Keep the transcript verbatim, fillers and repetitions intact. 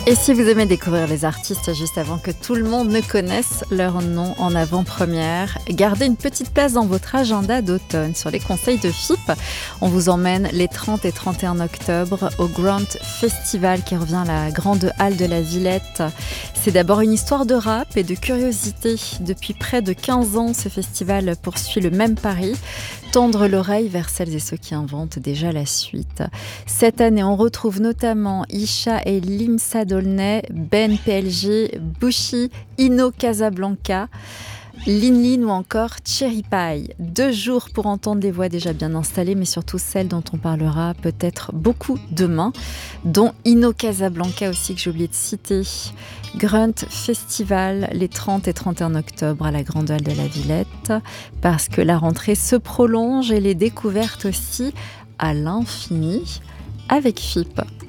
Et si vous aimez découvrir les artistes juste avant que tout le monde ne connaisse leur nom en avant-première, gardez une petite place dans votre agenda d'automne. Sur les conseils de F I P, on vous emmène les trente et trente et un octobre au Grand Festival qui revient à la Grande Halle de la Villette. C'est d'abord une histoire de rap et de curiosité. Depuis près de quinze ans, ce festival poursuit le même pari. Tendre l'oreille vers celles et ceux qui inventent déjà la suite. Cette année, on retrouve notamment Isha et Limsa Dolnay, Ben P L G, Bushi, Ino Casablanca, Lin Lin ou encore Cherry Pie. Deux jours pour entendre des voix déjà bien installées, mais surtout celles dont on parlera peut-être beaucoup demain, dont Ino Casablanca aussi que j'ai oublié de citer. Grunt Festival les trente et trente et un octobre à la Grande Halle de la Villette, parce que la rentrée se prolonge et les découvertes aussi à l'infini avec F I P.